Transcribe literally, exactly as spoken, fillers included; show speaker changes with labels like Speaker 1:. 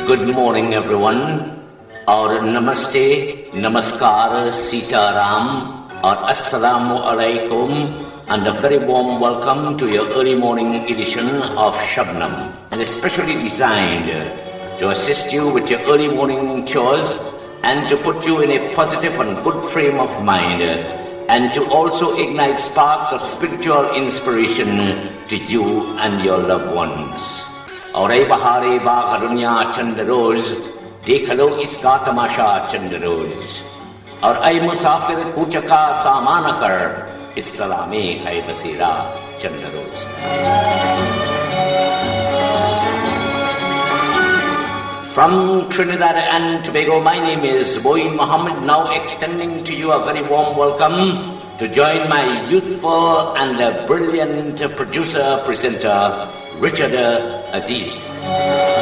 Speaker 1: Good morning, everyone. Or Namaste, Namaskar, Sita Ram, or Assalamu Alaikum, and a very warm welcome to your early morning edition of Shabnam, and especially designed to assist you with your early morning chores and to put you in a positive and good frame of mind, and to also ignite sparks of spiritual inspiration to you and your loved ones. और ऐ बहारे बाग दुनिया चंद रोज देख लो इसका तमाशा चंद रोज और ऐ मुसाफिर कूचका सामान कर इस Salameh है बसेरा चंद रोज. From Trinidad and Tobago, my name is Moeen Mohammed, now extending to you a very warm welcome to join my youthful and brilliant producer presenter Richard Aziz.